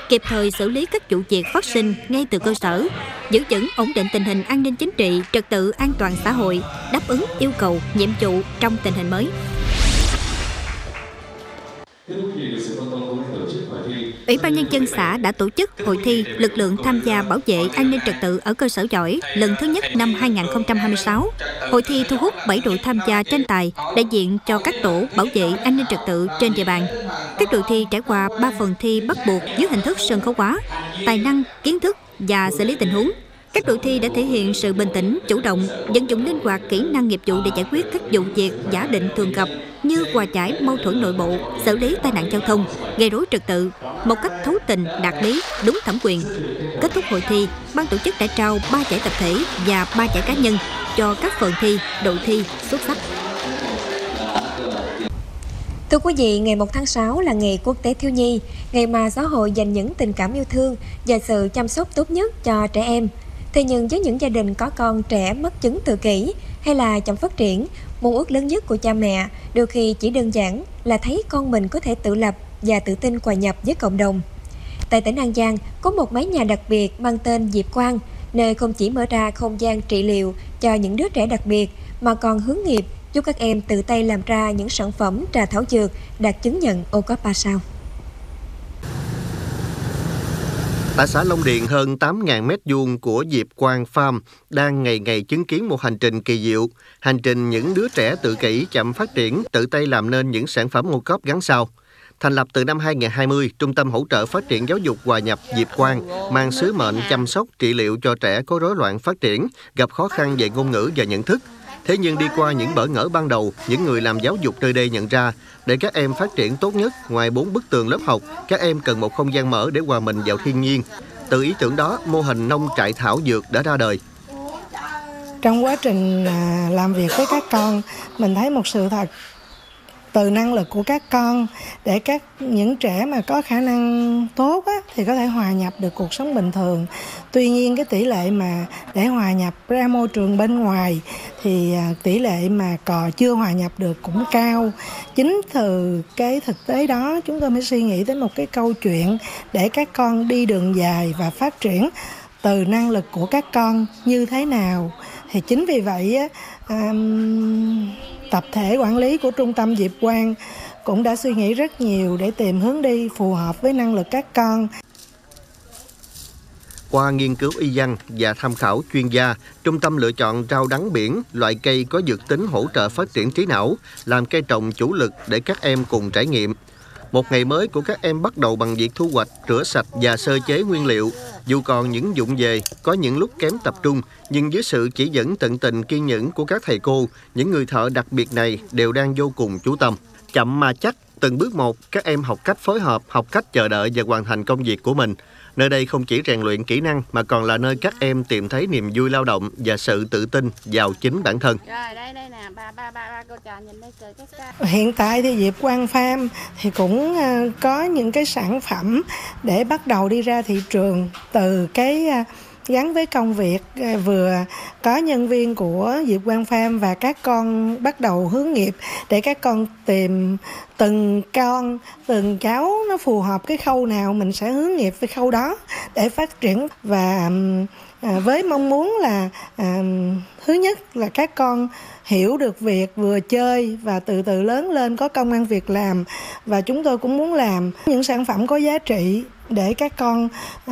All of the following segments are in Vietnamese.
kịp thời xử lý các vụ việc phát sinh ngay từ cơ sở, giữ vững ổn định tình hình an ninh chính trị, trật tự an toàn xã hội, đáp ứng yêu cầu, nhiệm vụ trong tình hình mới. Ủy ban Nhân dân xã đã tổ chức hội thi lực lượng tham gia bảo vệ an ninh trật tự ở cơ sở giỏi lần thứ nhất năm 2026. Hội thi thu hút 7 đội tham gia tranh tài đại diện cho các tổ bảo vệ an ninh trật tự trên địa bàn. Các đội thi trải qua 3 phần thi bắt buộc dưới hình thức sân khấu hóa, tài năng, kiến thức và xử lý tình huống. Các đội thi đã thể hiện sự bình tĩnh, chủ động, vận dụng linh hoạt kỹ năng nghiệp vụ để giải quyết các vụ việc giả định thường gặp như hòa giải mâu thuẫn nội bộ, xử lý tai nạn giao thông, gây rối trật tự một cách thấu tình, đạt lý, đúng thẩm quyền. Kết thúc hội thi, ban tổ chức đã trao 3 giải tập thể và 3 giải cá nhân cho các phần thi, đội thi xuất sắc. Thưa quý vị, ngày 1 tháng 6 là ngày Quốc tế Thiếu nhi, ngày mà xã hội dành những tình cảm yêu thương và sự chăm sóc tốt nhất cho trẻ em. Thế nhưng với những gia đình có con trẻ mắc chứng tự kỷ hay là chậm phát triển, mong ước lớn nhất của cha mẹ đôi khi chỉ đơn giản là thấy con mình có thể tự lập và tự tin hòa nhập với cộng đồng. Tại tỉnh An Giang, có một mái nhà đặc biệt mang tên Diệp Quang, nơi không chỉ mở ra không gian trị liệu cho những đứa trẻ đặc biệt, mà còn hướng nghiệp giúp các em tự tay làm ra những sản phẩm trà thảo dược đạt chứng nhận OCOP 3 sao. Tại xã Long Điền, hơn 8.000 mét vuông của Diệp Quang Farm đang ngày ngày chứng kiến một hành trình kỳ diệu. Hành trình những đứa trẻ tự kỷ chậm phát triển tự tay làm nên những sản phẩm OCOP gắn sao. Thành lập từ năm 2020, Trung tâm hỗ trợ phát triển giáo dục hòa nhập Diệp Quang mang sứ mệnh chăm sóc trị liệu cho trẻ có rối loạn phát triển, gặp khó khăn về ngôn ngữ và nhận thức. Thế nhưng đi qua những bỡ ngỡ ban đầu, những người làm giáo dục nơi đây nhận ra, để các em phát triển tốt nhất, ngoài 4 bức tường lớp học, các em cần một không gian mở để hòa mình vào thiên nhiên. Từ ý tưởng đó, mô hình nông trại thảo dược đã ra đời. Trong quá trình làm việc với các con, mình thấy một sự thật từ năng lực của các con để những trẻ mà có khả năng tốt thì có thể hòa nhập được cuộc sống bình thường. Tuy nhiên cái tỷ lệ mà để hòa nhập ra môi trường bên ngoài thì tỷ lệ mà chưa hòa nhập được cũng cao. Chính từ cái thực tế đó chúng tôi mới suy nghĩ tới một cái câu chuyện để các con đi đường dài và phát triển từ năng lực của các con như thế nào. Thì chính vì vậy tập thể quản lý của Trung tâm Diệp Quang cũng đã suy nghĩ rất nhiều để tìm hướng đi phù hợp với năng lực các con. Qua nghiên cứu y văn và tham khảo chuyên gia, Trung tâm lựa chọn rau đắng biển, loại cây có dược tính hỗ trợ phát triển trí não, làm cây trồng chủ lực để các em cùng trải nghiệm. Một ngày mới của các em bắt đầu bằng việc thu hoạch, rửa sạch và sơ chế nguyên liệu. Dù còn những vụng về, có những lúc kém tập trung, nhưng dưới sự chỉ dẫn tận tình kiên nhẫn của các thầy cô, những người thợ đặc biệt này đều đang vô cùng chú tâm. Chậm mà chắc, từng bước một, các em học cách phối hợp, học cách chờ đợi và hoàn thành công việc của mình. Nơi đây không chỉ rèn luyện kỹ năng mà còn là nơi các em tìm thấy niềm vui lao động và sự tự tin vào chính bản thân. Rồi đây nè, ba cô trò nhìn đây cười Hiện tại thì Diệp Quang Farm thì cũng có những cái sản phẩm để bắt đầu đi ra thị trường từ cái gắn với công việc, vừa có nhân viên của Diệp Quang Farm và các con bắt đầu hướng nghiệp để các con tìm từng con, từng cháu nó phù hợp cái khâu nào mình sẽ hướng nghiệp với khâu đó để phát triển. Và với mong muốn là thứ nhất là các con hiểu được việc vừa chơi và từ từ lớn lên có công ăn việc làm, và chúng tôi cũng muốn làm những sản phẩm có giá trị để các con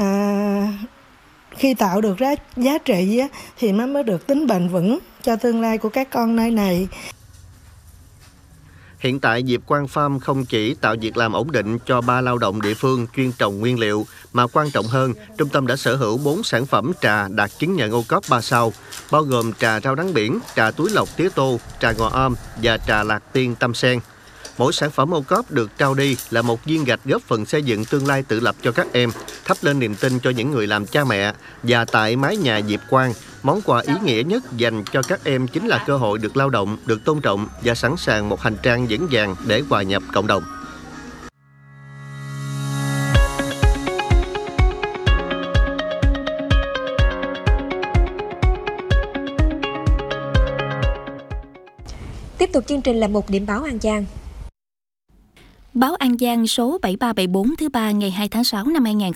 khi tạo được giá trị thì mới được tính bền vững cho tương lai của các con nơi này. Hiện tại Diệp Quang Farm không chỉ tạo việc làm ổn định cho 3 lao động địa phương chuyên trồng nguyên liệu, mà quan trọng hơn, trung tâm đã sở hữu 4 sản phẩm trà đạt chứng nhận OCOP 3 sao, bao gồm trà rau đắng biển, trà túi lọc tía tô, trà ngò om và trà lạc tiên tâm sen. Mỗi sản phẩm OCOP được trao đi là một viên gạch góp phần xây dựng tương lai tự lập cho các em, thắp lên niềm tin cho những người làm cha mẹ. Và tại mái nhà Diệp Quang, món quà ý nghĩa nhất dành cho các em chính là cơ hội được lao động, được tôn trọng và sẵn sàng một hành trang vững vàng để hòa nhập cộng đồng. Tiếp tục chương trình là một điểm báo An Giang. Báo An Giang số 7374 thứ 3 ngày 2 tháng 6 năm 2020